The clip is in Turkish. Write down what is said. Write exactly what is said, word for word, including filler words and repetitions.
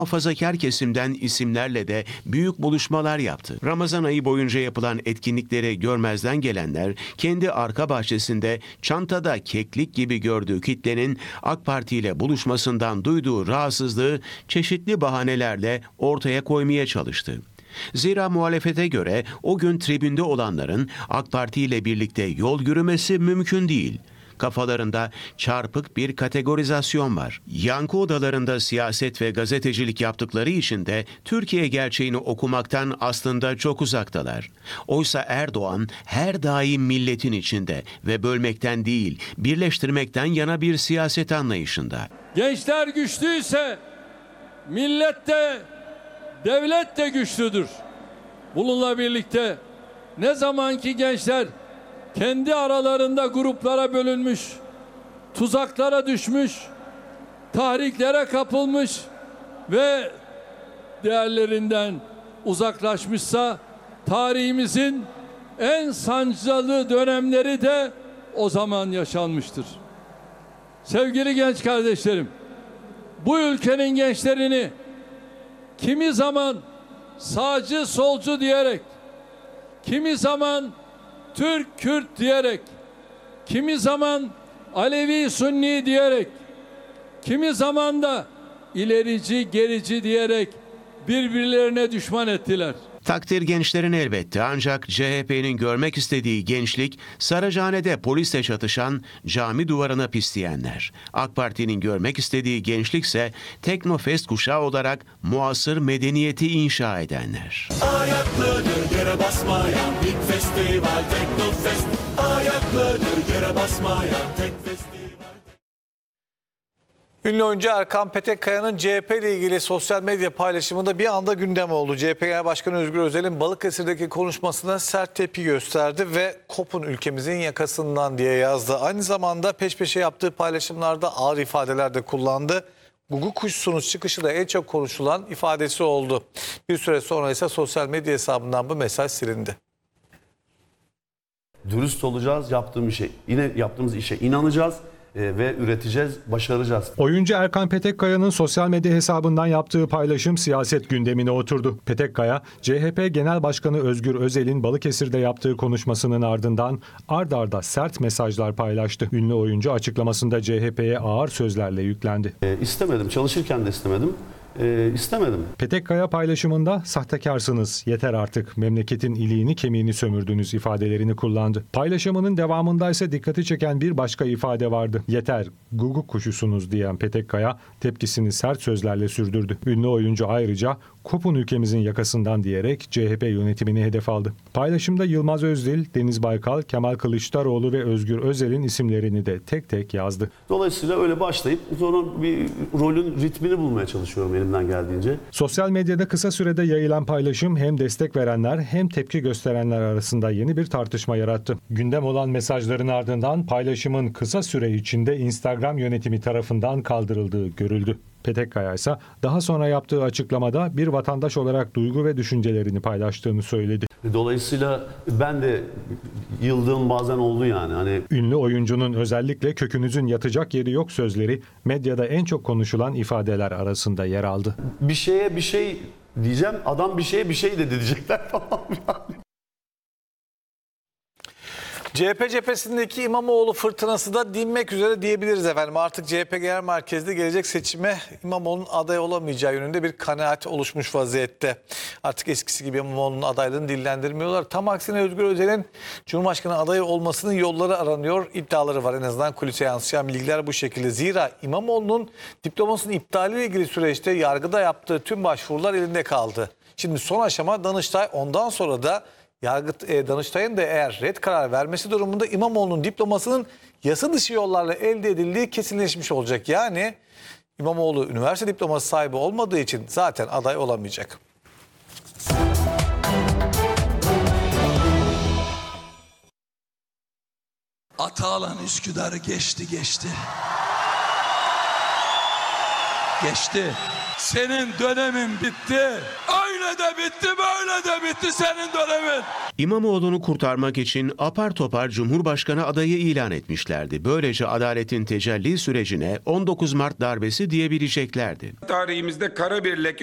Muhafazakar kesimden isimlerle de büyük buluşmalar yaptı. Ramazan ayı boyunca yapılan etkinlikleri görmezden gelenler, kendi arka bahçesinde çantada keklik gibi gördüğü kitlenin AK Parti ile buluşmasından duyduğu rahatsızlığı çeşitli bahanelerle ortaya koymaya çalıştı. Zira muhalefete göre o gün tribünde olanların AK Parti ile birlikte yol yürümesi mümkün değil. Kafalarında çarpık bir kategorizasyon var. Yankı odalarında siyaset ve gazetecilik yaptıkları için de Türkiye gerçeğini okumaktan aslında çok uzaktalar. Oysa Erdoğan her daim milletin içinde ve bölmekten değil, birleştirmekten yana bir siyaset anlayışında. Gençler güçlüyse millet de devlet de güçlüdür. Bununla birlikte ne zamanki gençler kendi aralarında gruplara bölünmüş, tuzaklara düşmüş, tahriklere kapılmış ve değerlerinden uzaklaşmışsa, tarihimizin en sancılı dönemleri de o zaman yaşanmıştır. Sevgili genç kardeşlerim, bu ülkenin gençlerini kimi zaman sağcı solcu diyerek, kimi zaman Türk Kürt diyerek, kimi zaman Alevi Sünni diyerek, kimi zaman da ilerici gerici diyerek birbirlerine düşman ettiler. Takdir gençlerin elbette, ancak C H P'nin görmek istediği gençlik Saracahane'de polisle çatışan, cami duvarına pisleyenler. AK Parti'nin görmek istediği gençlikse Teknofest kuşağı olarak muasır medeniyeti inşa edenler. Ayaklarını yere basmayan bir festival Teknofest. Ayaklarını yere basmayan tek festival. Ünlü oyuncu Erkan Petekkaya'nın C H P ile ilgili sosyal medya paylaşımında bir anda gündem oldu. C H P Genel Başkanı Özgür Özel'in Balıkesir'deki konuşmasına sert tepki gösterdi ve "kopun ülkemizin yakasından" diye yazdı. Aynı zamanda peş peşe yaptığı paylaşımlarda ağır ifadeler de kullandı. Gugu kuşsunuz çıkışı da en çok konuşulan ifadesi oldu. Bir süre sonra ise sosyal medya hesabından bu mesaj silindi. Dürüst olacağız, yaptığım işe, yine yaptığımız işe inanacağız ve üreteceğiz, başaracağız. Oyuncu Erkan Petekkaya'nın sosyal medya hesabından yaptığı paylaşım siyaset gündemine oturdu. Petekkaya, C H P Genel Başkanı Özgür Özel'in Balıkesir'de yaptığı konuşmasının ardından ard arda sert mesajlar paylaştı. Ünlü oyuncu açıklamasında C H P'ye ağır sözlerle yüklendi. E, istemedim, çalışırken de istemedim. E, istemedim. Petekkaya paylaşımında "sahtekarsınız, yeter artık, memleketin iliğini kemiğini sömürdünüz" ifadelerini kullandı. Paylaşımının devamında ise dikkati çeken bir başka ifade vardı. "Yeter, guguk kuşusunuz" diyen Petekkaya tepkisini sert sözlerle sürdürdü. Ünlü oyuncu ayrıca "kopun ülkemizin yakasından" diyerek C H P yönetimini hedef aldı. Paylaşımda Yılmaz Özdil, Deniz Baykal, Kemal Kılıçdaroğlu ve Özgür Özel'in isimlerini de tek tek yazdı. Dolayısıyla öyle başlayıp sonra bir rolün ritmini bulmaya çalışıyorum elimden geldiğince. Sosyal medyada kısa sürede yayılan paylaşım hem destek verenler hem tepki gösterenler arasında yeni bir tartışma yarattı. Gündem olan mesajların ardından paylaşımın kısa süre içinde Instagram yönetimi tarafından kaldırıldığı görüldü. Petekkaya ise daha sonra yaptığı açıklamada bir vatandaş olarak duygu ve düşüncelerini paylaştığını söyledi. Dolayısıyla ben de yıldığım bazen oldu yani. Hani ünlü oyuncunun özellikle "kökünüzün yatacak yeri yok" sözleri medyada en çok konuşulan ifadeler arasında yer aldı. Bir şeye bir şey diyeceğim, adam bir şeye bir şey de diyecekler falan yani. C H P cephesindeki İmamoğlu fırtınası da dinmek üzere diyebiliriz efendim. Artık C H P Genel Merkezi'nde gelecek seçime İmamoğlu'nun aday olamayacağı yönünde bir kanaat oluşmuş vaziyette. Artık eskisi gibi İmamoğlu'nun adaylığını dillendirmiyorlar. Tam aksine Özgür Özel'in Cumhurbaşkanı adayı olmasının yolları aranıyor iddiaları var. En azından kulise yansıyan bilgiler bu şekilde. Zira İmamoğlu'nun diplomasının iptaliyle ilgili süreçte yargıda yaptığı tüm başvurular elinde kaldı. Şimdi son aşama Danıştay, ondan sonra da Yargı e, Danıştay'ın da eğer red karar vermesi durumunda İmamoğlu'nun diplomasının yasa dışı yollarla elde edildiği kesinleşmiş olacak. Yani İmamoğlu üniversite diploması sahibi olmadığı için zaten aday olamayacak. Atalan Üsküdar geçti geçti. Geçti. Senin dönemin bitti. Öyle de bitti, böyle de bitti senin dönemin. İmamoğlu'nu kurtarmak için apar topar Cumhurbaşkanı adayı ilan etmişlerdi. Böylece adaletin tecelli sürecine on dokuz Mart darbesi diyebileceklerdi. Tarihimizde kara bir leke